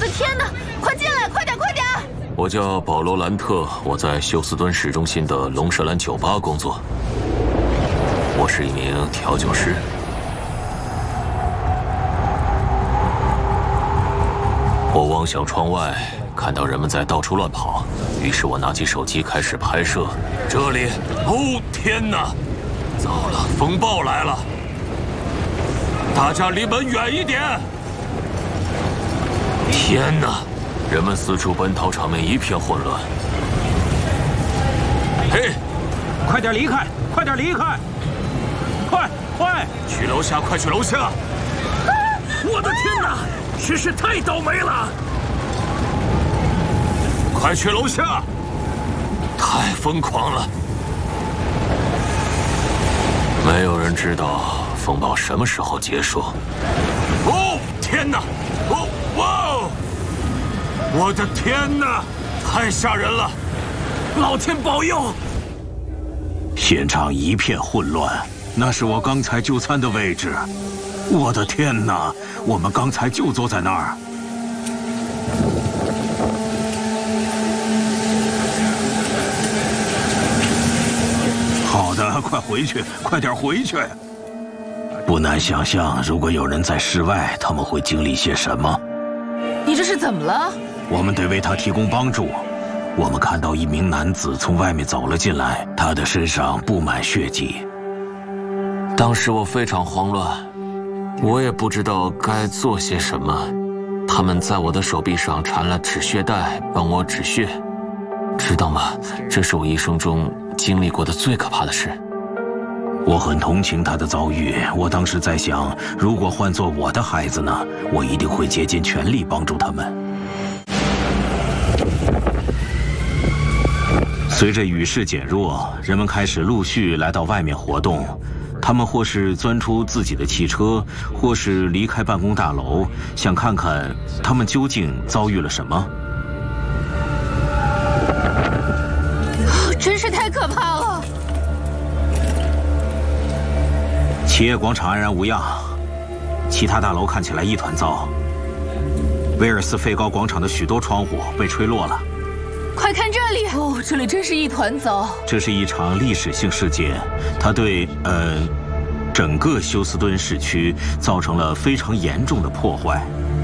的天哪！快进来，快点，快点！ 我叫保罗·兰特，我在休斯敦市中心的龙舌兰酒吧工作。我是一名调酒师。我望向窗外，看到人们在到处乱跑，于是我拿起手机开始拍摄。这里，哦天哪！糟了，风暴来了！大家离门远一点！天哪！人们四处奔逃，场面一片混乱。嘿， 快点离开！快点离开！快！ 去楼下，快去楼下！ 我的天哪！真是太倒霉了！ 快去楼下！太疯狂了！没有人知道风暴什么时候结束。哦，天哪！哦，哇！我的天哪！太吓人了！ 老天保佑！ 现场一片混乱，那是我刚才就餐的位置。我的天哪！我们刚才就坐在那儿。好的，快回去，快点回去。不难想象，如果有人在室外，他们会经历些什么。 你这是怎么了？ 我们得为他提供帮助。我们看到一名男子从外面走了进来，他的身上布满血迹。 当时我非常慌乱，我也不知道该做些什么。他们在我的手臂上缠了止血带，帮我止血。知道吗？这是我一生中经历过的最可怕的事。 我很同情他的遭遇。我当时在想，如果换做我的孩子呢，我一定会竭尽全力帮助他们。随着雨势减弱，人们开始陆续来到外面活动。他们或是钻出自己的汽车，或是离开办公大楼，想看看他们究竟遭遇了什么。 真是太可怕了！ 企业广场安然无恙，其他大楼看起来一团糟。威尔斯费高广场的许多窗户被吹落了。 快看这里！哦，这里真是一团糟。 这是一场历史性事件，它对整个休斯敦市区造成了非常严重的破坏。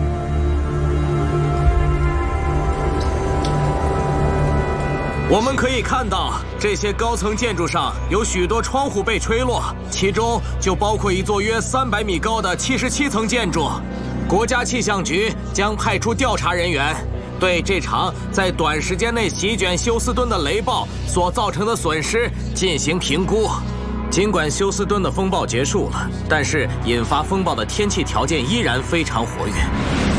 我们可以看到，这些高层建筑上有许多窗户被吹落，其中就包括一座约300米高的77层建筑。国家气象局将派出调查人员，对这场在短时间内席卷休斯敦的雷暴所造成的损失进行评估。尽管休斯敦的风暴结束了，但是引发风暴的天气条件依然非常活跃。